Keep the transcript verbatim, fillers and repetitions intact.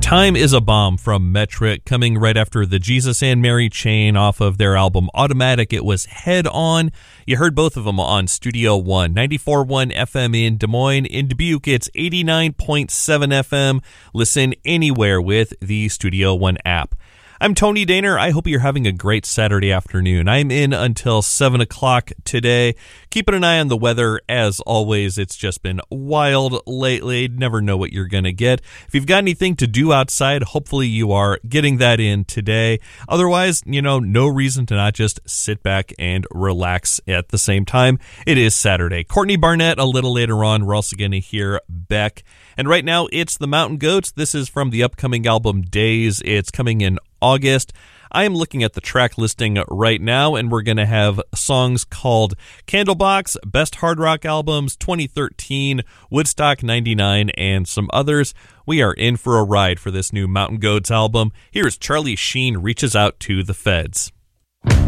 Time is a Bomb from Metric, coming right after the Jesus and Mary Chain off of their album Automatic. It was Head On. You heard both of them on Studio One, ninety-four point one F M in Des Moines. In Dubuque, it's eighty-nine point seven F M. Listen anywhere with the Studio One app. I'm Tony Daner. I hope you're having a great Saturday afternoon. I'm in until seven o'clock today. Keeping an eye on the weather. As always, it's just been wild lately. Never know what you're going to get. If you've got anything to do outside, hopefully you are getting that in today. Otherwise, you know, no reason to not just sit back and relax at the same time. It is Saturday. Courtney Barnett a little later on. We're also going to hear Beck. And right now, it's the Mountain Goats. This is from the upcoming album Days. It's coming in August. I am looking at the track listing right now, and we're going to have songs called Candlebox, Best Hard Rock Albums, twenty thirteen, Woodstock ninety-nine, and some others. We are in for a ride for this new Mountain Goats album. Here's Charlie Sheen Reaches Out to the Feds.